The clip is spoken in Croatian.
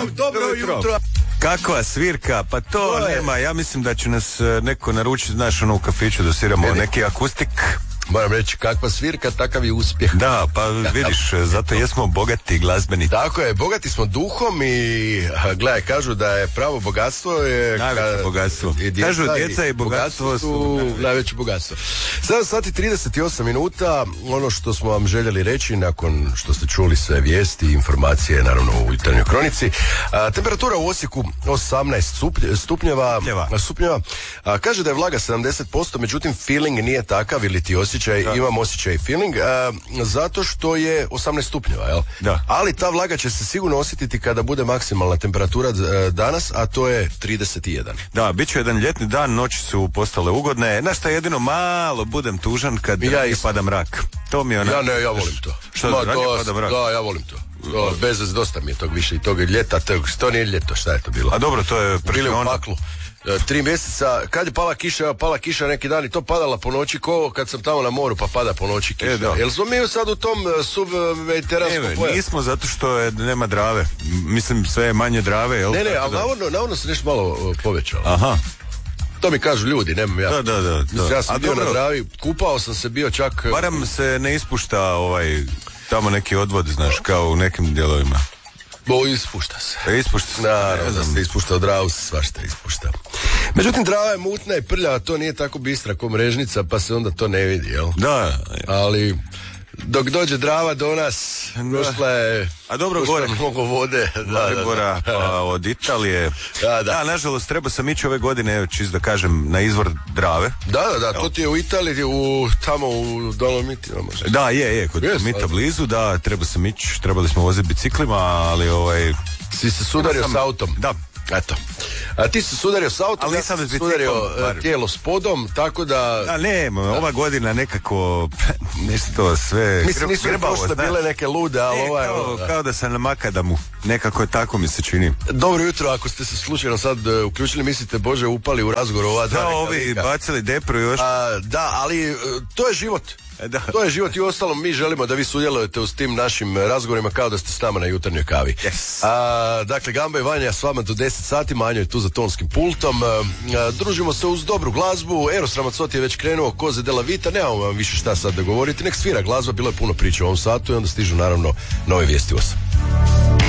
Dobro jutro. Kakva svirka, pa to nema, ja mislim da će nas neko naručiti, znaš, u kafiću da sviramo neki akustik. Moram reći, kakva svirka, takav je uspjeh. Da, pa vidiš, zato jesmo bogati glazbeni. Tako je, bogati smo duhom i gledaj, kažu da je pravo bogatstvo je... Najveće bogatstvo. Kažu, djeca i bogatstvo su najveće bogatstvo. 7 sati 38 minuta, ono što smo vam željeli reći nakon što ste čuli sve vijesti i informacije, naravno u jutarnjoj kronici. Temperatura u Osijeku 18 stupnjeva. Kaže da je vlaga 70%, međutim feeling nije takav ili ti imam osjećaj feeling, zato što je 18 stupnjeva, jel? Da. Ali ta vlaga će se sigurno osjetiti kada bude maksimalna temperatura danas, a to je 31. Da, bit će jedan ljetni dan, noći su postale ugodne. Znaš šta, jedino malo budem tužan kad pada mrak. To mi je ona... Ja volim to. Što, pada mrak? Da, ja volim to. Bez dosta mi je tog više i tog ljeta, to nije ljeto, šta je to bilo? A dobro, to je bili u paklu. 3 mjeseca, kad je pala kiša neki dan i to padala po noći, ko kad sam tamo na moru pa pada po noći kiša. Jel smo mi sad u tom submediteranskom pojasu? Nismo, zato što nema Drave. Mislim, sve je manje Drave, jel? Ne, ali navodno se nešto malo povećalo. Aha. To mi kažu ljudi, nemam ja. Da. Ja sam bio na Dravi, kupao sam se bio čak... Barem se ne ispušta tamo neki odvod, znaš, kao u nekim dijelovima. Ispušta se. Naravno da se ispušta od Dravu, svašta ispušta. Međutim, Drava je mutna i prljava, to nije tako bistra ko Mrežnica, pa se onda to ne vidi, jel? Da. Ali dok dođe Drava do nas, došla je... A dobro, gore mnogo vode. Maribora, pa od Italije. Da, nažalost, treba sam ići ove godine, čisto da kažem, na izvor Drave. Da, to ti je u Italiji, tamo u Dolomitima možda. Da, je, kod Mita blizu, da, trebali smo voziti biciklima, ali Si se sudario s autom? Da. Eto. A ti si sudario s autom, ali ja sam sudario tijelo s podom, tako da... ova godina nekako nešto sve... Mislim, nisu prošle bile neke lude, ali kao da sam na makadamu. Nekako je tako mi se čini. Dobro jutro, ako ste se slučajno sad uključili, mislite, Bože, upali u razgovor ova dva. Da, ovi bacili depru još. Da, ali to je život. To je život i ostalom mi želimo da vi sudjelujete u tim našim razgovorima kao da ste s nama na jutarnjoj kavi. Yes. Dakle, Gamba i Vanja s vama do 10 sati, Manjo je tu za tonskim pultom. Družimo se uz dobru glazbu. Eros Ramazzotti je već krenuo, Koze della Vita, nemamo vam više šta sad da govoriti, nek svira glazba, bilo je puno priča u ovom satu i onda stižu naravno nove vijesti u 8.